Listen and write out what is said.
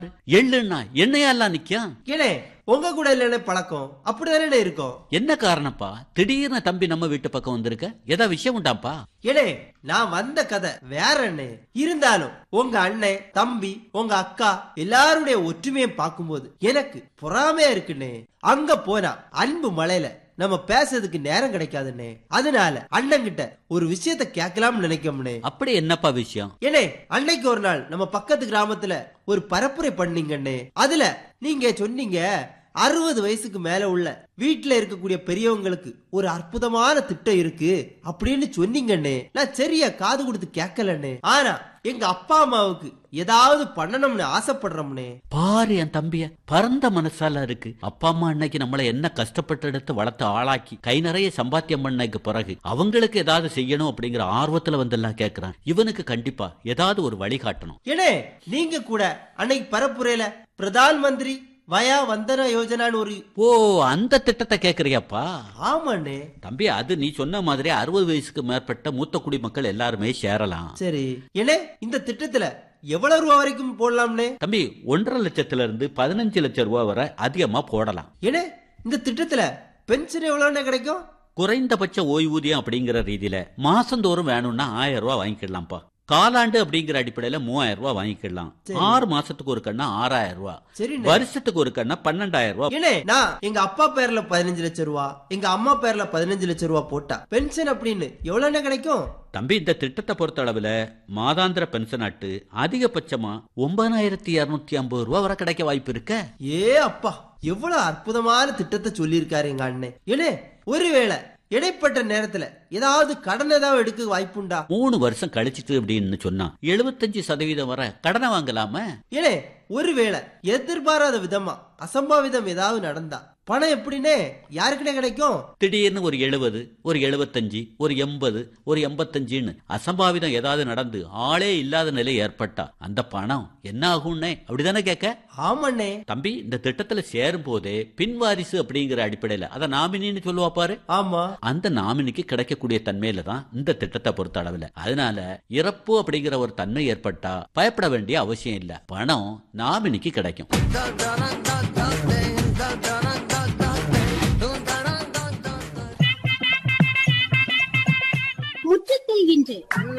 எள்ளுன்னா எண்ணெயெல்லாம் நிக்கும். ஏனே உங்க கூட இல்ல பழக்கம் அப்படிதானே இருக்கும். என்ன காரணப்பா திடீர்னு தம்பி நம்ம வீட்டு பக்கம் வந்திருக்க? ஏதா விஷயம் உண்டாப்பா? ஏனே நான் வந்த கதை வேற அண்ணே. இருந்தாலும் உங்க அண்ணன் தம்பி உங்க அக்கா எல்லாருடைய ஒற்றுமையை பார்க்கும்போது எனக்கு பொறாமையா இருக்குண்ணே. அங்க போனா அன்பு மலையில நம்ம பேசுறதுக்கு நேரம் கிடைக்காதுண்ணே. அதனால அண்ணன் கிட்ட ஒரு விஷயத்த கேட்கலாம்னு நினைக்கோம்னே. அப்படி என்னப்பா விஷயம்? ஏனே அன்னைக்கு ஒரு நாள் நம்ம பக்கத்து கிராமத்துல ஒரு பரப்புரை பண்ணீங்கண்ணே. அதுல நீங்க சொன்னீங்க 60 வயசுக்கு மேல உள்ள வீட்டுல இருக்கக்கூடிய பெரியவங்களுக்கு ஒரு அற்புதமான திட்டம் இருக்கு அப்படின்னு சொன்னீங்கண்ணே. நான் சரியா காது கொடுத்து கேட்கலண்ணே. ஆனா எங்க அப்பா அம்மாவுக்கு ஏதாவது பண்ணணும்னு ஆசைப்படுறோம்னே. பாரு என் தம்பிய, பரந்த மனசால இருக்கு. அப்பா அம்மா அன்னைக்கு நம்மள என்ன கஷ்டப்பட்டு எடுத்து வளர்த்து ஆளாக்கி கை நிறைய சம்பாத்தியம் பண்ணக்கு பிறகு அவங்களுக்கு ஏதாவது செய்யணும் அப்படிங்கிற ஆர்வத்துல வந்து எல்லாம் கேட்கிறான். இவனுக்கு கண்டிப்பா ஏதாவது ஒரு வழி காட்டணும். ஏனே நீங்க கூட அன்னைக்கு பரப்புரையில பிரதான் மந்திரி வயா வந்தன யோஜனான்னு ஒரு அந்த திட்டத்தை கேக்குறியாப்பா? ஆமாண்ணே தம்பி, அது நீ சொன்ன மாதிரி 60 வயசுக்கு மேற்பட்ட மூத்த குடிமக்கள் எல்லாருமே சேரலாம். சரி, ஏனே இந்த திட்டத்துல எவ்வளவு ரூபா வரைக்கும் போடலாம்னே? தம்பி, 1.5 லட்சத்துல இருந்து 15 லட்சம் ரூபாய் வரை அதிகமா போடலாம். ஏனே இந்த திட்டத்துல பென்ஷன் எவ்வளவு கிடைக்கும்? குறைந்தபட்ச ஓய்வூதியம் அப்படிங்கிற ரீதியில மாசந்தோறும் வேணும்னா 1000 ரூபாய் வாங்கிக்கலாம்ப்பா. காலாண்டு அப்படிங்கிற அடிப்படையில 3000 ரூபாய் வாங்கிக்கலாம். 6 மாசத்துக்கு ஒரு கண்ணா 6000 ரூபாய், வருஷத்துக்கு ஒரு கண்ணா 12000 ரூபாய். ஏனே நான் எங்க அப்பா பேர்ல 15 லட்சம் ரூபாய், எங்க அம்மா பேர்ல 15 லட்சம் ரூபாய் போட்டா பென்ஷன் அப்படின்னு எவ்வளவு கிடைக்கும்? தம்பி, இந்த திட்டத்தை பொறுத்த அளவுல மாதாந்திர பென்ஷன் அட்டு அதிகபட்சமா 9250 ரூபாய் வரை கிடைக்க வாய்ப்பு இருக்க. ஏ அப்பா, எவ்வளவு அற்புதமான திட்டத்தை சொல்லியிருக்காரு எங்க அண்ணன். ஏனே ஒருவேளை இடைப்பட்ட நேரத்துல ஏதாவது கடன் ஏதாவது எடுக்க வாய்ப்புண்டா? 3 வருஷம் கழிச்சிட்டு அப்படின்னு சொன்னா 75% வரை கடனை வாங்கலாம. ஏனே ஒருவேளை எதிர்பாராத விதமா அசம்பாவிதம் ஏதாவது நடந்தா பணம் எப்படின்னே யாருக்கிட்டே கிடைக்கும்? திடீர்னு ஒரு 70, ஒரு 75, ஒரு 80, ஒரு 85ன்னு அசம்பாவிதம் ஏதாவது நடந்து ஆளே இல்லாத நிலை ஏற்பட்டா அந்த பணம் என்ன ஆகும்னே, அப்படிதானே கேட்க? ஆமாண்ணே. தம்பி, இந்த திட்டத்துல சேரும் போதே பின்வாரிசு அப்படிங்கிற அடிப்படையில அத நாமினின்னு சொல்லுவா பாரு. ஆமா, அந்த நாமினிக்கு கிடைக்கக்கூடிய தன்மையில தான் இந்த திட்டத்தை பொறுத்த அளவுல. அதனால இறப்பு அப்படிங்கிற ஒரு தன்மை ஏற்பட்டா பயப்பட வேண்டிய அவசியம் இல்ல. பணம் நாமினிக்கு கிடைக்கும். முற்றத்தில் இன்று